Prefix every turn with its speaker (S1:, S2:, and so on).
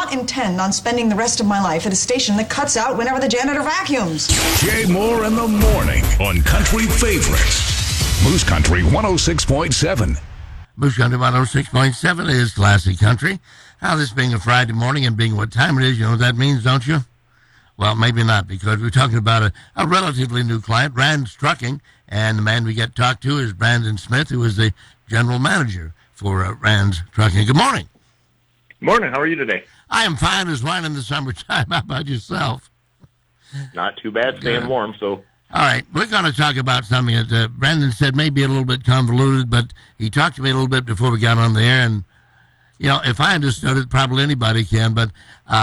S1: not intend on spending the rest of my life at a station that cuts out whenever the janitor vacuums.
S2: Jay Moore in the morning on Country Favorites. Moose Country 106.7.
S3: Moose Country 106.7 is classic country. Now, this being a Friday morning and being what time it is, you know what that means, don't you? Well, maybe not, because we're talking about a relatively new client, Rand's Trucking, and the man we get to talk to is Brandon Smith, who is the general manager for Rand's Trucking. Good morning.
S4: Morning. How are you today?
S3: I am fine as wine in the summertime. How about yourself?
S4: Not too bad, staying warm, so...
S3: All right, we're going to talk about something that Brandon said may be a little bit convoluted, but he talked to me a little bit before we got on the air, and, you know, if I understood it, probably anybody can, but